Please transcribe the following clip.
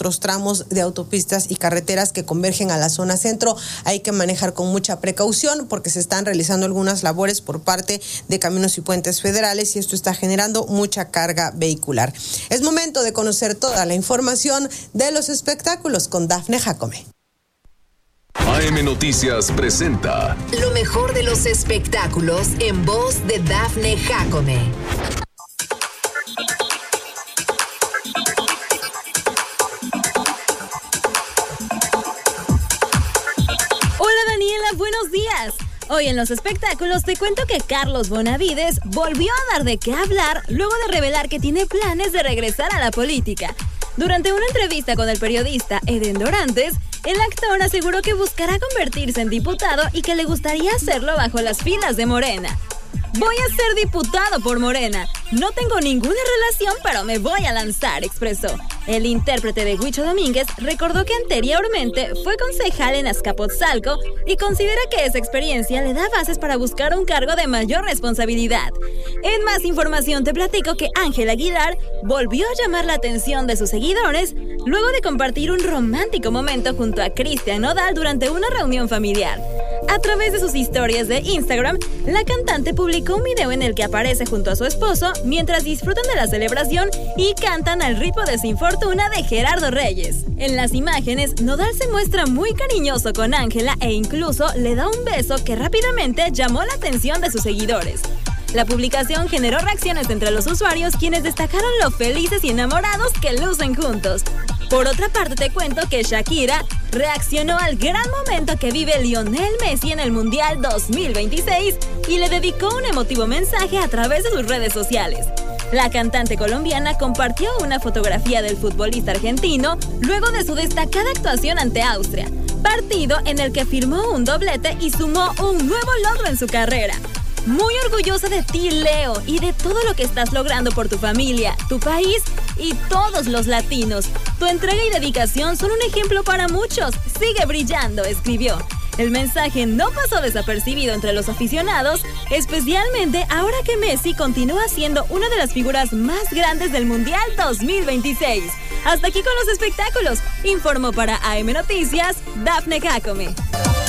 otros tramos de autopistas y carreteras que convergen a la zona centro. Hay que manejar con mucha precaución porque se están realizando algunas labores por parte de Caminos y Puentes Federales y esto está generando mucha carga vehicular. Es momento de conocer toda la información de los espectáculos con Dafne Jacome. AM Noticias presenta lo mejor de los espectáculos en voz de Dafne Jacome. Hola Daniela, buenos días. Hoy en los espectáculos te cuento que Carlos Bonavides volvió a dar de qué hablar luego de revelar que tiene planes de regresar a la política. Durante una entrevista con el periodista Eden Dorantes, el actor aseguró que buscará convertirse en diputado y que le gustaría hacerlo bajo las filas de Morena. Voy a ser diputado por Morena. No tengo ninguna relación, pero me voy a lanzar, expresó. El intérprete de Huicho Domínguez recordó que anteriormente fue concejal en Azcapotzalco y considera que esa experiencia le da bases para buscar un cargo de mayor responsabilidad. En más información te platico que Ángel Aguilar volvió a llamar la atención de sus seguidores luego de compartir un romántico momento junto a Cristian Nodal durante una reunión familiar. A través de sus historias de Instagram, la cantante publicó un video en el que aparece junto a su esposo mientras disfrutan de la celebración y cantan al ritmo de Sin Fortuna de Gerardo Reyes. En las imágenes, Nodal se muestra muy cariñoso con Ángela e incluso le da un beso que rápidamente llamó la atención de sus seguidores. La publicación generó reacciones entre los usuarios, quienes destacaron lo felices y enamorados que lucen juntos. Por otra parte, te cuento que Shakira reaccionó al gran momento que vive Lionel Messi en el Mundial 2026 y le dedicó un emotivo mensaje a través de sus redes sociales. La cantante colombiana compartió una fotografía del futbolista argentino luego de su destacada actuación ante Austria, partido en el que firmó un doblete y sumó un nuevo logro en su carrera. Muy orgullosa de ti, Leo, y de todo lo que estás logrando por tu familia, tu país y todos los latinos. Tu entrega y dedicación son un ejemplo para muchos. Sigue brillando, escribió. El mensaje no pasó desapercibido entre los aficionados, especialmente ahora que Messi continúa siendo una de las figuras más grandes del Mundial 2026. Hasta aquí con los espectáculos. Informó para AM Noticias, Dafne Jacome.